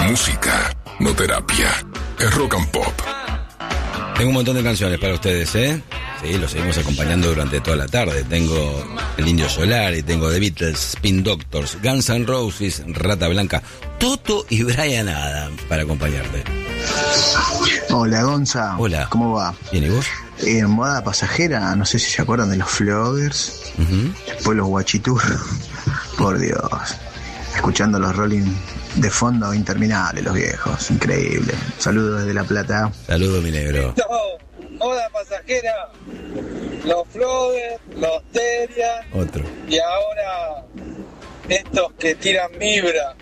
música, no terapia. Es Rock and Pop. Tengo un montón de canciones para ustedes, ¿eh? Sí, los seguimos acompañando durante toda la tarde. Tengo el Indio Solari, tengo The Beatles, Spin Doctors, Guns N' Roses, Rata Blanca, Toto y Bryan Adams para acompañarte. Hola, Gonza. Hola. ¿Cómo va? Bien, ¿y vos? En moda pasajera, no sé si se acuerdan de los Floggers, después los Guachitur. Por Dios. Escuchando los Rolling de fondo, interminables los viejos, increíble. Saludos desde La Plata. Saludos, mi negro. Moda pasajera, los Floggers, los Terian. Otro. Y ahora estos que tiran vibra.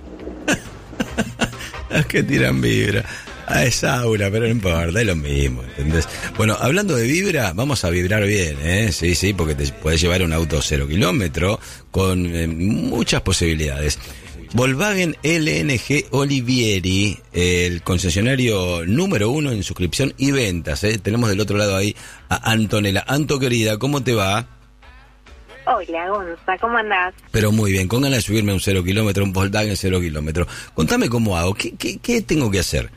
Los que tiran vibra. Ah, es aura, pero no importa, es lo mismo, ¿entendés? Bueno, hablando de vibra, vamos a vibrar bien, ¿eh? Sí, porque te puedes llevar un auto 0 kilómetro con muchas posibilidades. Volkswagen LNG Olivieri, el concesionario número 1 en suscripción y ventas, ¿eh? Tenemos del otro lado ahí a Antonella. Anto, querida, ¿cómo te va? Hola, Gonza, ¿cómo andás? Pero muy bien, con ganas de subirme a un 0 kilómetro, un Volkswagen 0 kilómetro. Contame cómo hago, ¿qué tengo que hacer?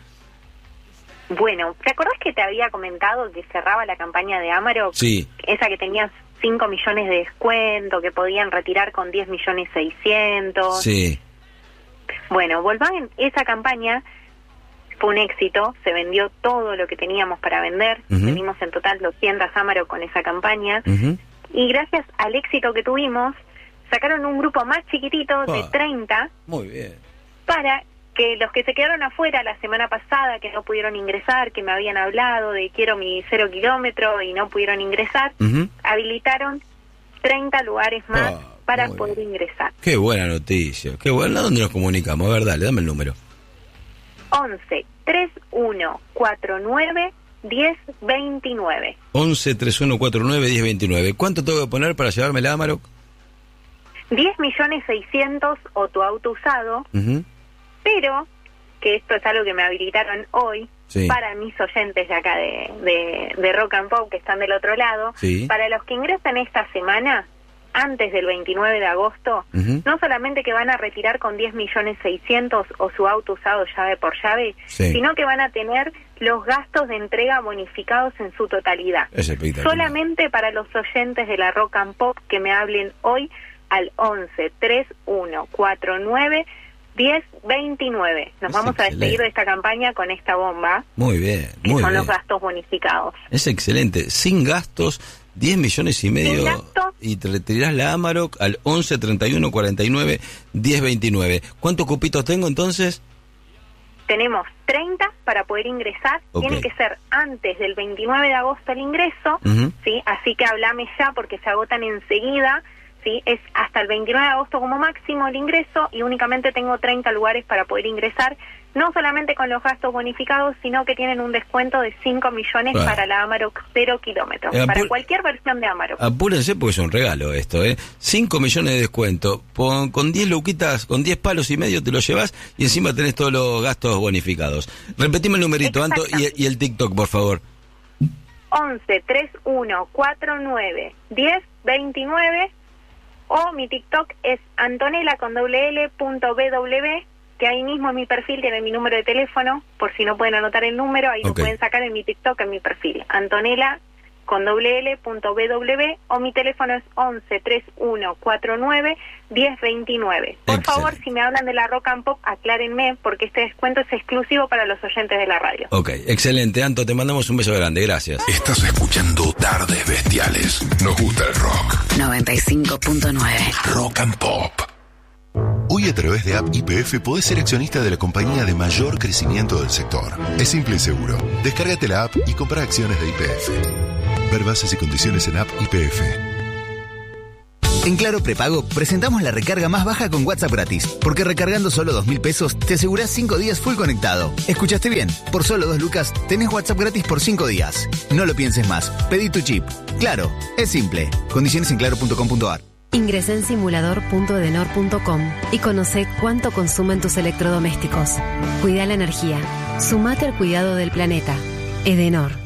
Bueno, ¿te acordás que te había comentado que cerraba la campaña de Amarok? Sí. Esa que tenías 5 millones de descuento, que podían retirar con 10 millones 600. Sí. Bueno, Volkswagen, esa campaña fue un éxito, se vendió todo lo que teníamos para vender, vendimos en total 200 Amarok con esa campaña, y gracias al éxito que tuvimos, sacaron un grupo más chiquitito de 30. Muy bien. Para que los que se quedaron afuera la semana pasada, que no pudieron ingresar, que me habían hablado de quiero mi 0 kilómetro y no pudieron ingresar, habilitaron 30 lugares más para poder ingresar. Qué buena noticia, qué buena. ¿Dónde nos comunicamos? A ver, dale, dame el número. 11 31 49 10 29. 11 31 49 10 29. ¿Cuánto tengo que poner para llevarme la Amarok? 10 millones 600 o tu auto usado. Pero, que esto es algo que me habilitaron hoy, para mis oyentes de acá de Rock and Pop que están del otro lado, para los que ingresan esta semana, antes del 29 de agosto, no solamente que van a retirar con 10 millones 600 o su auto usado llave por llave, sino que van a tener los gastos de entrega bonificados en su totalidad. Es espectacular. Solamente para los oyentes de la Rock and Pop que me hablen hoy al 11 31 49 1029. Nos vamos a despedir de esta campaña con esta bomba. Muy bien, muy bien. Son los gastos bonificados. Es excelente. Sin gastos, 10 millones y medio. Y te retirás la Amarok al 11 31 49 1029. ¿Cuántos cupitos tengo entonces? Tenemos 30 para poder ingresar. Tiene que ser antes del 29 de agosto el ingreso. ¿Sí? Así que hablame ya porque se agotan enseguida. Sí, es hasta el 29 de agosto como máximo el ingreso y únicamente tengo 30 lugares para poder ingresar, no solamente con los gastos bonificados, sino que tienen un descuento de 5 millones para la Amarok 0 kilómetros, para cualquier versión de Amarok. Apúrense porque es un regalo esto, 5 millones de descuento, con 10 luquitas, con 10 palos y medio te lo llevas y encima tenés todos los gastos bonificados. Repetime el numerito, Anto, y el TikTok, por favor. 11 31 49 10 29. O mi TikTok es Antonella con @bw, que ahí mismo en mi perfil tiene mi número de teléfono, por si no pueden anotar el número, ahí lo pueden sacar en mi TikTok, en mi perfil. Antonella con @bw, o mi teléfono es 11 31 49 10 29. Por favor, si me hablan de la Rock and Pop, aclárenme, porque este descuento es exclusivo para los oyentes de la radio. Ok, excelente, Anto, te mandamos un beso grande, gracias. Estás escuchando Tardes Bestiales. Nos gusta el rock. 95.9 Rock and Pop. Hoy a través de App YPF podés ser accionista de la compañía de mayor crecimiento del sector. Es simple y seguro. Descárgate la app y compra acciones de YPF. Ver bases y condiciones en App YPF. En Claro Prepago presentamos la recarga más baja con WhatsApp gratis, porque recargando solo 2.000 pesos te asegurás 5 días full conectado. ¿Escuchaste bien? Por solo 2 lucas tenés WhatsApp gratis por 5 días. No lo pienses más. Pedí tu chip. Claro, es simple. Condiciones en claro.com.ar. Ingresa en simulador.edenor.com y conoce cuánto consumen tus electrodomésticos. Cuida la energía. Sumate al cuidado del planeta. Edenor.